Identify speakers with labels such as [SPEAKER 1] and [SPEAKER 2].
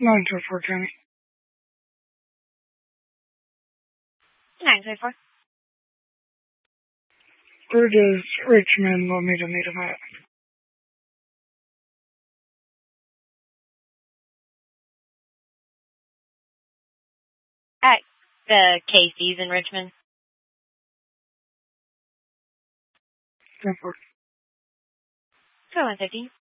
[SPEAKER 1] 924 County.
[SPEAKER 2] 924.
[SPEAKER 1] Where does Richmond want me to meet him at?
[SPEAKER 2] At the Casey's in Richmond.
[SPEAKER 1] 10-4.
[SPEAKER 2] Go 150.